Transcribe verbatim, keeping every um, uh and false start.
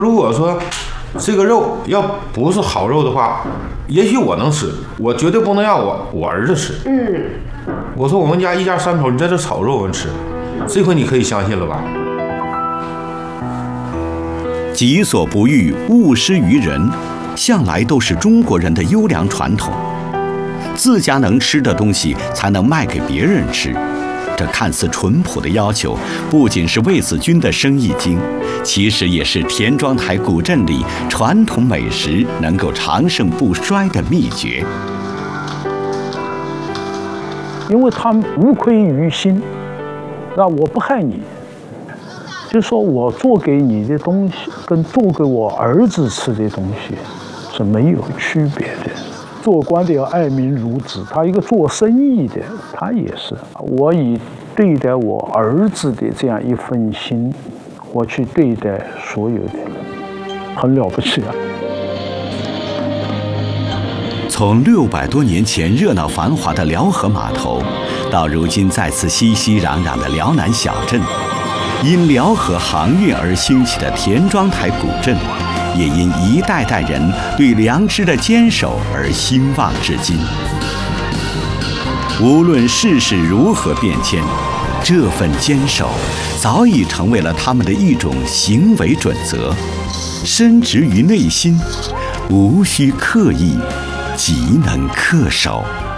如果说这个肉要不是好肉的话，也许我能吃，我绝对不能让我我儿子吃。嗯，我说我们家一家三口，你在这炒肉我们吃，这回你可以相信了吧？ 己所不欲，勿施于人，向来都是中国人的优良传统。自家能吃的东西，才能卖给别人吃。这看似淳朴的要求，不仅是魏子军的生意经，其实也是田庄台古镇里传统美食能够长盛不衰的秘诀。 因为他无愧于心，那我不害你，就说我做给你的东西跟做给我儿子吃的东西是没有区别的。做官的要爱民如子，他一个做生意的，他也是。我以对待我儿子的这样一份心，我去对待所有的人，很了不起啊！ 从六百多年前热闹繁华的辽河码头，到如今再次熙熙攘攘的辽南小镇，因辽河航运而兴起的田庄台古镇，也因一代代人对良知的坚守而兴旺至今。无论世事如何变迁，这份坚守早已成为了他们的一种行为准则，深植于内心，无需刻意，即能恪守。